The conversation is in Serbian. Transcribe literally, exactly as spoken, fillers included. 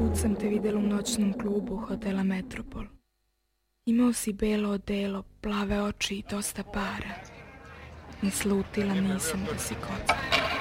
put sam te videla u noćnom klubu hotela Metropol. Imao si belo odelo, plave oči i dosta para. Ni slutila nisam da si kocka.